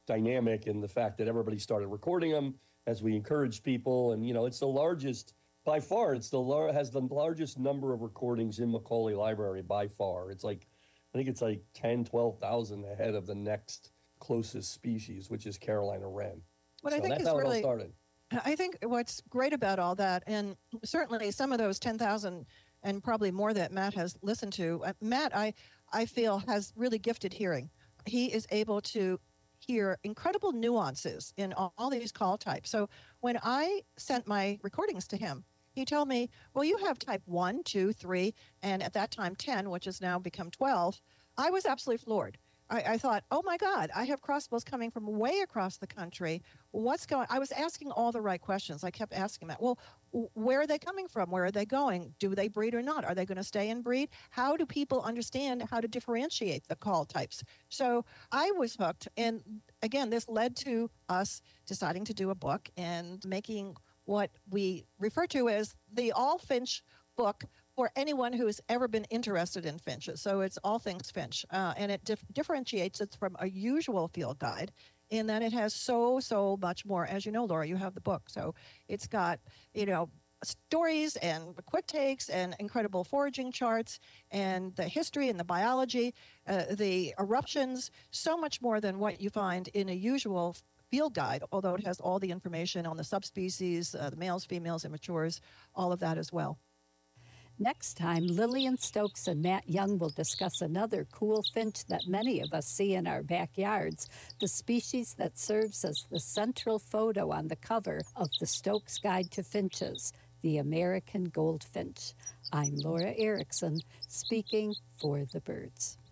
dynamic in the fact that everybody started recording them as we encouraged people. And, it's the largest, by far, has the largest number of recordings in Macaulay Library by far. I think it's like 10, 12,000 ahead of the next closest species, which is Carolina wren. What I think that's is how really, it all started. I think what's great about all that, and certainly some of those 10,000 and probably more that Matt has listened to, Matt, I feel, has really gifted hearing. He is able to hear incredible nuances in all these call types. So when I sent my recordings to him, he told me, well, you have type 1, 2, 3, and at that time 10, which has now become 12. I was absolutely floored. I thought, oh my God, I have crossbills coming from way across the country. What's going on? I was asking all the right questions. I kept asking that. Well, where are they coming from? Where are they going? Do they breed or not? Are they going to stay and breed? How do people understand how to differentiate the call types? So I was hooked. And again, this led to us deciding to do a book and making what we refer to as the All Finch book for anyone who has ever been interested in finches. So it's all things finch. And it differentiates it from a usual field guide in that it has so much more. As you know, Laura, you have the book. So it's got, stories and quick takes and incredible foraging charts and the history and the biology, the eruptions, so much more than what you find in a usual field guide, although it has all the information on the subspecies, the males, females, immatures, all of that as well. Next time, Lillian Stokes and Matt Young will discuss another cool finch that many of us see in our backyards, the species that serves as the central photo on the cover of the Stokes Guide to Finches, the American goldfinch. I'm Laura Erickson, speaking for the birds.